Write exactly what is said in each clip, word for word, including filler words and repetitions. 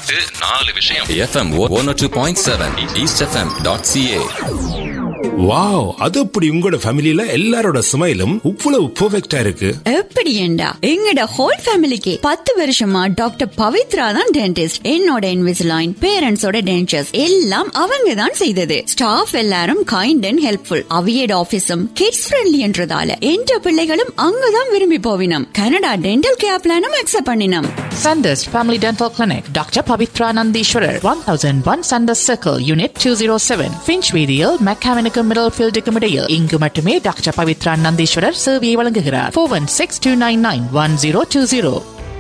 எட்டு நாலு விஷயம். FM one oh two point seven east FM dot CA. Wow, அது அப்படி உங்களோட ஃபேமிலில எல்லாரோட ஸ்மைலும் இவ்வளவு பெர்ஃபெக்ட்டா இருக்கு. எப்படி ஏண்டா எங்கட ஹோல் ஃபேமிலிக்கு பத்து வருஷமா டாக்டர் பவித்ரா தான் டென்டிஸ்ட். என்னோட இன்விசிலைன், பேரண்ட்ஸோட டென்டர்ஸ் எல்லாம் அவங்க தான் செய்தது. ஸ்டாஃப் எல்லாரும் kind and helpful. அவியட் ஆபீஸும் kids friendly என்றதால என்ற பிள்ளைகளும் அங்கதான் விரும்பி போவினம். கனடா டென்டல் கேர் பிளானும் அக்செப்ட் பண்ணினோம். Sanders Family Dental Clinic, Doctor Pavitra Nandishwarar, one thousand one Sanders Circle, Unit two oh seven, Finchweedial, Mechanical Middlefield Decomedial. இங்கு மட்டுமே டாக்டர் பவித்ரா நந்தீஸ்வரர் சேவையை வழங்குகிறார். four one six two nine nine one zero two zero.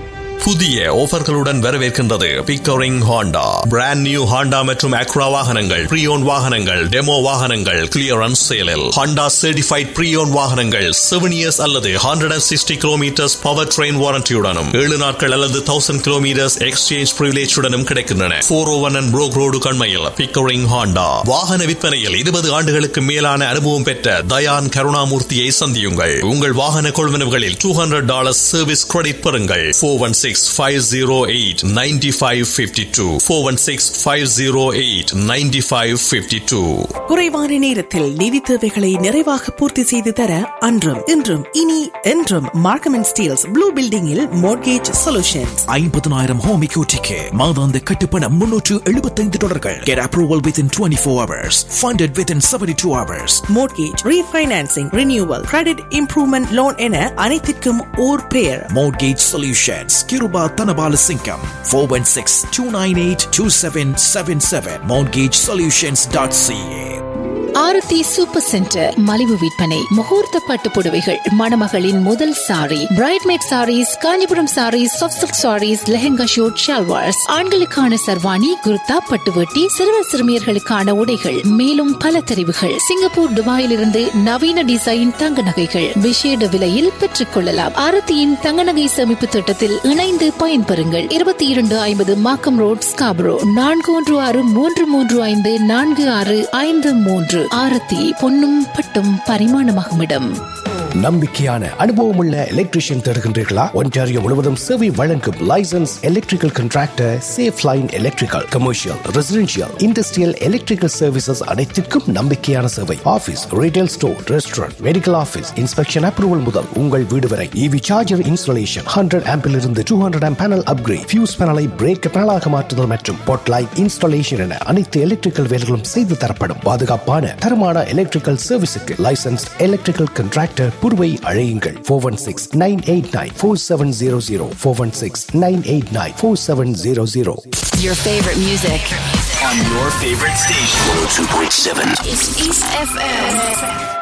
புதிய ஆஃபர்களுடன் வரவேற்கின்றது Pickering Honda. Brand new Honda மற்றும் Accra வாகனங்கள், ப்ரீயோன் வாகனங்கள், demo வாகனங்கள் clearance சேலில். Honda certified ப்ரீயோன் வாகனங்கள் செவன் இயர்ஸ் அல்லது hundred and sixty kilometres power train வாரண்டியுடனும் ஏழு நாட்கள் அல்லது தௌசண்ட் கிலோமீட்டர்ஸ் எக்ஸ்சேஞ்ச் பிரிவிலேஜுடனும் கிடைக்கின்றன. போர் ஓ one and Broek road கண்மையில் Pickering Honda. வாகன விற்பனையில் இருபது ஆண்டுகளுக்கு மேலான அனுபவம் பெற்ற தயான் கருணாமூர்த்தியை சந்தியுங்கள். உங்கள் வாகன கொள்வனவுகளில் two hundred dollars service credit பெறுங்கள். Four one six five oh eight nine five five two four one six five oh eight nine five five two. குறைவான நேரத்தில் நிதி தேவைகளை நிறைவாக பூர்த்தி செய்து தர அன்றும் இன்றும் இனி என்றும் மார்க்கம் அண்ட் ஸ்டீல்ஸ் ப்ளூ பில்டிங்கில் மோர்கேஜ் சொல்யூஷன்ஸ். ஐம்பதனாயிரம் ஹோம் எக்யூட்டிக்கு மாதாந்த கட்டுப்பணம் முன்னூற்று எழுபத்தைந்து டாலர்கள். Get approval within twenty-four hours. Funded within seventy-two hours. Mortgage refinancing, renewal, credit improvement loan என அனைத்திற்கும் ஓர் பெயர். Mortgage Solutions. Kiruba Tanabala Singham. four one six two nine eight two seven seven seven. mortgage solutions dot c a. Aarti super centre மலிவு விற்பனை. முகூர்த்த பட்டு புடவைகள், மணமகளின் முதல் sorry, பிரைட்மேட் saris, Kanchipuram saris, soft silk saris, lehenga shoot, shalwars, ஆண்களுக்கான சர்வாணி, குர்தா, பட்டுவட்டி, சிறுவர் சிறுமியர்களுக்கான உடைகள், மேலும் பல தெரிவுகள். சிங்கப்பூர், துபாயில் இருந்து நவீன டிசைன் தங்க நகைகள் விசேட விலையில் பெற்றுக் கொள்ளலாம். ஆரத்தியின் தங்க நகை சேமிப்பு திட்டத்தில் இணைந்து பயன்பெறுங்கள். இருபத்தி இரண்டு ஐம்பது மாக்கம் ரோட், ஸ்காபரோ. நான்கு ஒன்று ஆறு மூன்று மூன்று ஐந்து நான்கு ஆறு ஐந்து மூன்று. ஆரத்தி பொன்னும் பட்டும் பரிமாணமாகும் இடம். நம்பிக்கையான அனுபவமுள்ள எலக்ட்ரீஷியன் தேடுகின்றீர்களா? ஒன்டாரியோ முழுவதும் சேவை வழங்கும் licence electrical contractor safe line electrical, commercial, residential, industrial electrical services அனைத்திற்கும் நம்பிக்கையான சேவை. Office, retail store, restaurant, medical office, inspection approval முதல் உங்கள் வீடு வரை. இவி சார்ஜர் இன்ஸ்டாலேஷன், ஹண்ட்ரட் ஆம்பில் இருந்து two hundred amp panel upgrade, fuse பேனலை பிரேக் பேனலாக மாற்றுதல் மற்றும் பொட் லைட் இன்ஸ்டாலேஷன் என அனைத்து எலக்ட்ரிக்கல் வேலைகளும் செய்து தரப்படும். பாதுகாப்பான தரமான எலக்ட்ரிக்கல் சர்வீஸுக்கு லைசன்ஸ் எலக்ட்ரிக்கல் கான்ட்ராக்டர் புருவை அழையுங்கள். four one six nine eight nine four seven zero zero four one six nine eight nine four seven zero zero. Your favorite music on your favorite station. one oh two point seven is East F M.